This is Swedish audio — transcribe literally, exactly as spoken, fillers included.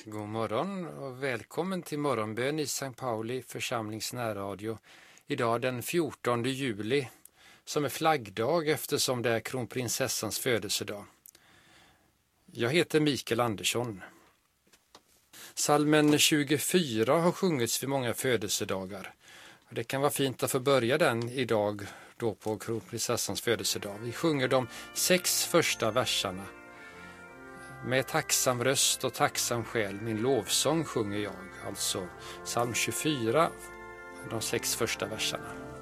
God morgon och välkommen till morgonbön i Sankt Pauli församlings närradio. Idag den fjortonde juli som är flaggdag eftersom det är kronprinsessans födelsedag. Jag heter Mikael Andersson. Psalmen tjugofyra har sjungits vid många födelsedagar. Det kan vara fint att få börja den idag då på kronprinsessans födelsedag. Vi sjunger de sex första verserna. Med tacksam röst och tacksam själ, min lovsång sjunger jag. Alltså psalm tjugofyra, de sex första verserna.